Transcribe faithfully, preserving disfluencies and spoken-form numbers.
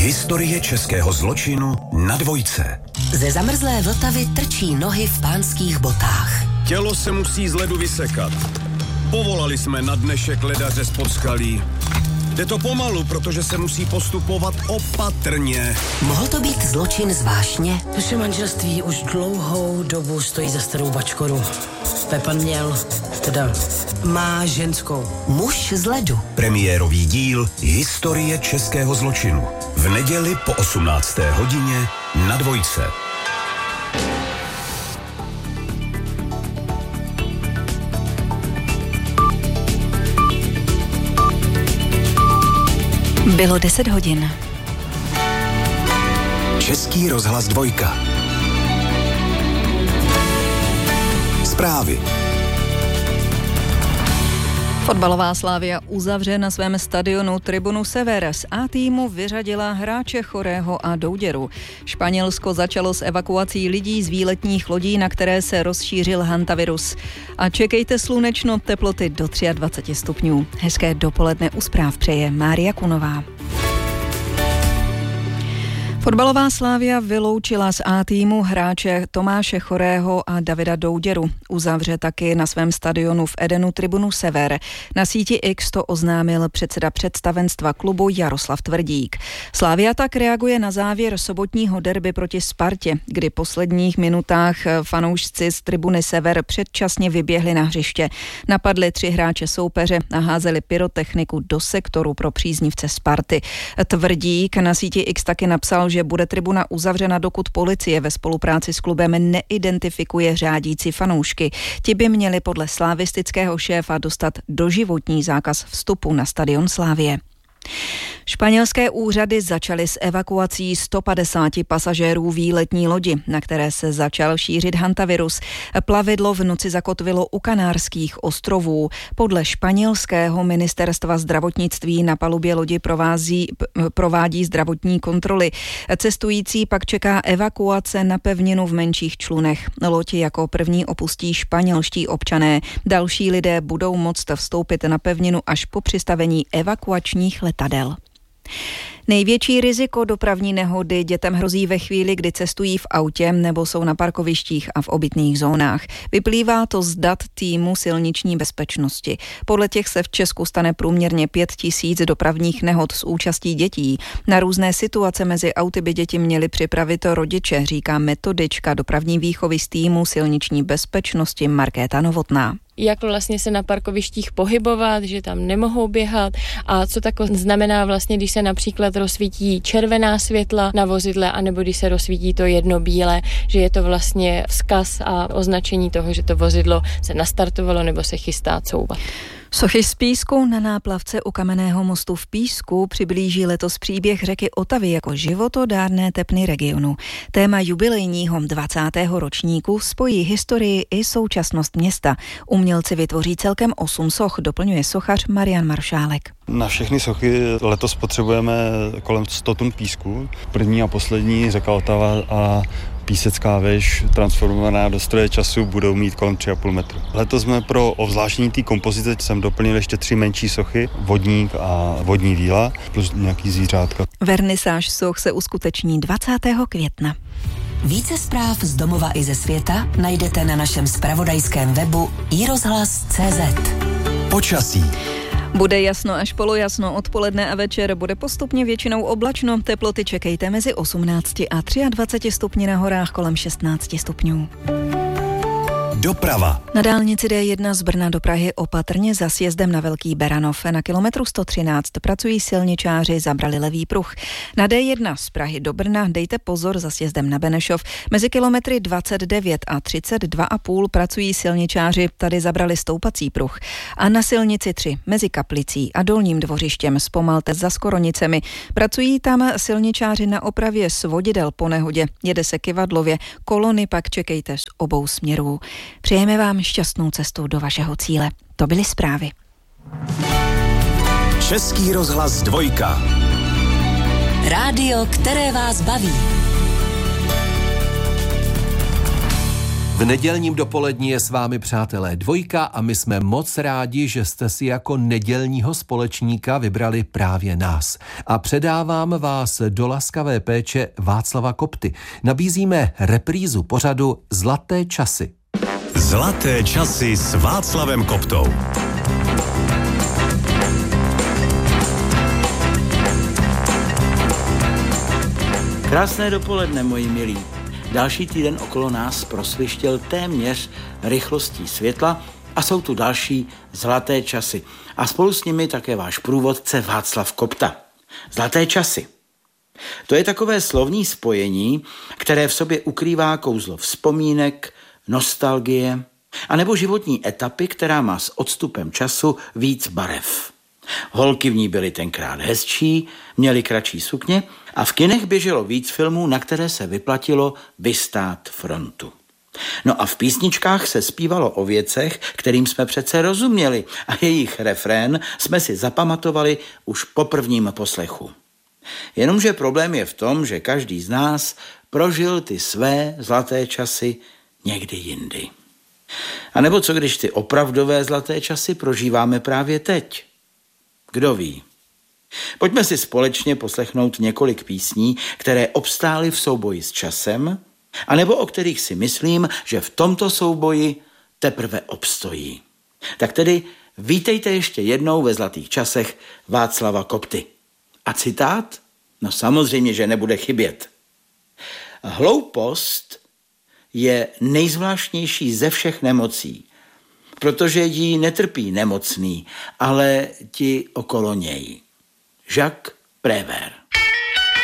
Historie českého zločinu na Dvojce. Ze zamrzlé Vltavy trčí nohy v pánských botách. Tělo se musí z ledu vysekat. Povolali jsme na dnešek ledaře z Podskalí. Jde to pomalu, protože se musí postupovat opatrně. Mohl to být zločin zvláštně? Naše manželství už dlouhou dobu stojí za starou bačkoru. Pepan měl, teda má ženskou. Muž z ledu. Premiérový díl Historie českého zločinu. V neděli po osmnácté hodině na Dvojce. Bylo deset hodin. Český rozhlas Dvojka. Zprávy. Fotbalová Slavia uzavře na svém stadionu tribunu Sever. Z A týmu vyřadila hráče Chorého a Douděru. Španělsko začalo s evakuací lidí z výletních lodí, na které se rozšířil hantavirus. A čekejte slunečno, teploty do dvacet tři stupňů. Hezké dopoledne u zpráv přeje Mária Kunová. Fotbalová Slavia vyloučila z A týmu hráče Tomáše Chorého a Davida Douděru. Uzavře taky na svém stadionu v Edenu tribunu Sever. Na síti X to oznámil předseda představenstva klubu Jaroslav Tvrdík. Slavia tak reaguje na závěr sobotního derby proti Spartě, kdy v posledních minutách fanoušci z tribuny Sever předčasně vyběhli na hřiště. Napadli tři hráče soupeře a házeli pyrotechniku do sektoru pro příznivce Sparty. Tvrdík na síti X taky napsal, že bude tribuna uzavřena, dokud policie ve spolupráci s klubem neidentifikuje řádící fanoušky. Ti by měli podle slavistického šéfa dostat doživotní zákaz vstupu na stadion Slavie. Španělské úřady začaly s evakuací sto padesáti pasažérů výletní lodi, na které se začal šířit hantavirus. Plavidlo v noci zakotvilo u Kanárských ostrovů. Podle španělského ministerstva zdravotnictví na palubě lodi provází, provádí zdravotní kontroly. Cestující pak čeká evakuace na pevninu v menších člunech. Loď jako první opustí španělští občané. Další lidé budou moct vstoupit na pevninu až po přistavení evakuačních letadel. Největší riziko dopravní nehody dětem hrozí ve chvíli, kdy cestují v autě nebo jsou na parkovištích a v obytných zónách. Vyplývá to z dat týmu silniční bezpečnosti. Podle těch se v Česku stane průměrně pět tisíc dopravních nehod s účastí dětí. Na různé situace mezi auty by děti měli připravit rodiče, říká metodička dopravní výchovy z týmu silniční bezpečnosti Markéta Novotná. Jak vlastně se na parkovištích pohybovat, že tam nemohou běhat a co tak znamená vlastně, když se například rozsvítí červená světla na vozidle, anebo když se rozsvítí to jedno bílé, že je to vlastně vzkaz a označení toho, že to vozidlo se nastartovalo nebo se chystá couvat. Sochy z písku na náplavce u Kamenného mostu v Písku přiblíží letos příběh řeky Otavy jako životodárné tepny regionu. Téma jubilejního dvacátého ročníku spojí historii i současnost města. Umělci vytvoří celkem osm soch, doplňuje sochař Marian Maršálek. Na všechny sochy letos potřebujeme kolem sto tun písku. První a poslední řeka Otava a Písecká věž, transformovaná do stroje času, budou mít kolem tři a půl metru. Letos jsme pro ovzláštění té kompozice jsem doplnil ještě tři menší sochy, vodník a vodní víla, plus nějaký zvířátka. Vernisáž soch se uskuteční dvacátého května. Více zpráv z domova i ze světa najdete na našem zpravodajském webu i rozhlas tečka cé zet. Počasí. Bude jasno až polojasno, odpoledne a večer bude postupně většinou oblačno, teploty čekejte mezi osmnácti a dvaceti třemi stupni, na horách kolem šestnácti stupňů. Doprava. Na dálnici D jedna z Brna do Prahy opatrně za sjezdem na Velký Beranov. Na kilometru sto třináct pracují silničáři, zabrali levý pruh. Na D jedna z Prahy do Brna dejte pozor za sjezdem na Benešov. Mezi kilometry dvacet devět a třicet dva a půl pracují silničáři, tady zabrali stoupací pruh. A na silnici tři mezi Kaplicí a Dolním Dvořištěm zpomalte za Skoronicemi. Pracují tam silničáři na opravě svodidel po nehodě. Jede se kyvadlově, kolony pak čekejte z obou směrů. Přejeme vám šťastnou cestu do vašeho cíle. To byly zprávy. Český rozhlas Dvojka. Rádio, které vás baví. V nedělním dopolední je s vámi, přátelé, Dvojka a my jsme moc rádi, že jste si jako nedělního společníka vybrali právě nás. A předávám vás do laskavé péče Václava Kopty. Nabízíme reprízu pořadu Zlaté časy. Zlaté časy s Václavem Koptou. Krásné dopoledne, moji milí. Další týden okolo nás prosvištěl téměř rychlostí světla a jsou tu další zlaté časy. A spolu s nimi také váš průvodce Václav Kopta. Zlaté časy. To je takové slovní spojení, které v sobě ukrývá kouzlo vzpomínek, nostalgie, anebo životní etapy, která má s odstupem času víc barev. Holky v ní byly tenkrát hezčí, měly kratší sukně a v kinech běželo víc filmů, na které se vyplatilo vystát frontu. No a v písničkách se zpívalo o věcech, kterým jsme přece rozuměli a jejich refrén jsme si zapamatovali už po prvním poslechu. Jenomže problém je v tom, že každý z nás prožil ty své zlaté časy někdy jindy. A nebo co když ty opravdové zlaté časy prožíváme právě teď? Kdo ví? Pojďme si společně poslechnout několik písní, které obstály v souboji s časem, anebo o kterých si myslím, že v tomto souboji teprve obstojí. Tak tedy vítejte ještě jednou ve zlatých časech Václava Kopty. A citát? No samozřejmě, že nebude chybět. Hloupost je nejzvláštnější ze všech nemocí, protože jí netrpí nemocný, ale ti okolo něj. Jacques Prévert.